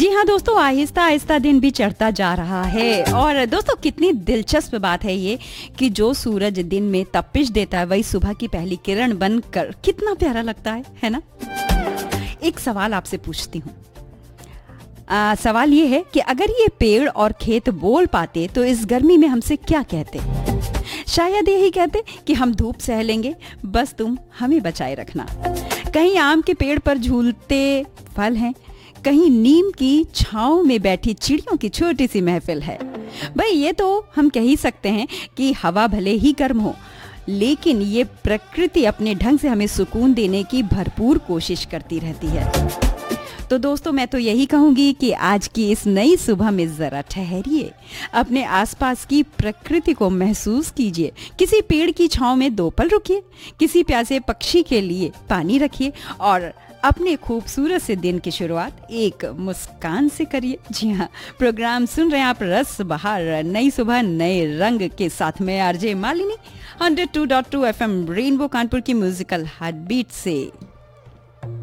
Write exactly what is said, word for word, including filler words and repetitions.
जी हाँ दोस्तों, आहिस्ता आहिस्ता दिन भी चढ़ता जा रहा है। और दोस्तों, कितनी दिलचस्प बात है ये कि जो सूरज दिन में तपिश देता है वही सुबह की पहली किरण बनकर कितना प्यारा लगता है है ना। एक सवाल आपसे पूछती हूँ। आ, सवाल ये है कि अगर ये पेड़ और खेत बोल पाते तो इस गर्मी में हमसे क्या कहते। शायद यही कहते कि हम धूप सह लेंगे, बस तुम हमें बचाए रखना। कहीं आम के पेड़ पर झूलते फल हैं, कहीं नीम की छांव में बैठी चिड़ियों की छोटी सी महफिल है। भाई ये तो हम कह ही सकते हैं कि हवा भले ही गर्म हो, लेकिन ये प्रकृति अपने ढंग से हमें सुकून देने की भरपूर कोशिश करती रहती है। तो दोस्तों, मैं तो यही कहूंगी कि आज की इस नई सुबह में जरा ठहरिए, अपने आसपास की प्रकृति को महसूस कीजिए। किसी पेड़ की छांव में दो पल रुकिए, किसी प्यासे पक्षी के लिए पानी रखिए और अपने खूबसूरत से दिन की शुरुआत एक मुस्कान से करिए। जी हाँ, प्रोग्राम सुन रहे हैं आप रस बहार, नई सुबह नए रंग के साथ में RJ Malini, one O two point two FM rainbow Kanpur की म्यूजिकल हार्ट बीट से।